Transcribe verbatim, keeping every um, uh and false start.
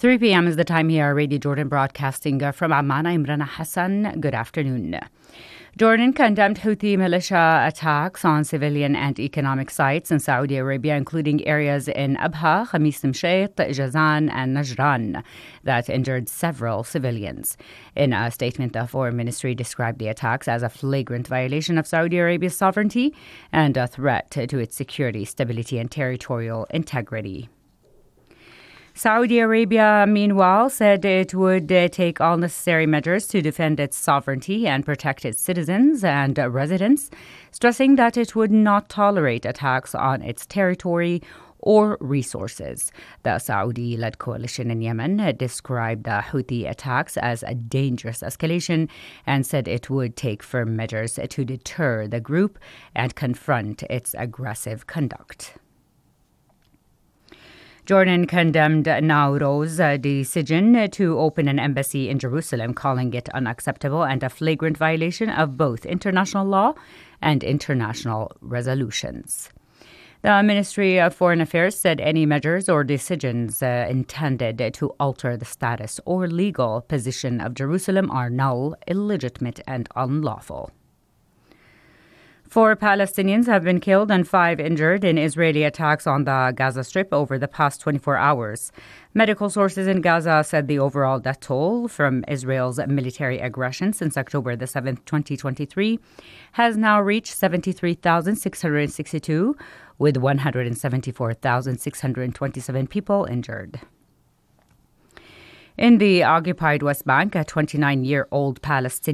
three p.m. is the time here, Radio Jordan broadcasting from Amman. I'm Rana Hassan. Good afternoon. Jordan condemned Houthi militia attacks on civilian and economic sites in Saudi Arabia, including areas in Abha, Khamis Msheit, Jazan, and Najran, that injured several civilians. In a statement, the Foreign Ministry described the attacks as a flagrant violation of Saudi Arabia's sovereignty and a threat to its security, stability, and territorial integrity. Saudi Arabia, meanwhile, said it would uh, take all necessary measures to defend its sovereignty and protect its citizens and uh, residents, stressing that it would not tolerate attacks on its territory or resources. The Saudi-led coalition in Yemen uh, described the Houthi attacks as a dangerous escalation and said it would take firm measures to deter the group and confront its aggressive conduct. Jordan condemned Nauro's uh, decision to open an embassy in Jerusalem, calling it unacceptable and a flagrant violation of both international law and international resolutions. The Ministry of Foreign Affairs said any measures or decisions uh, intended to alter the status or legal position of Jerusalem are null, illegitimate, and unlawful. Four Palestinians have been killed and five injured in Israeli attacks on the Gaza Strip over the past twenty-four hours. Medical sources in Gaza said the overall death toll from Israel's military aggression since October the seventh, twenty twenty-three, has now reached seventy-three thousand six hundred sixty-two, with one hundred seventy-four thousand six hundred twenty-seven people injured. In the occupied West Bank, a twenty-nine-year-old Palestinian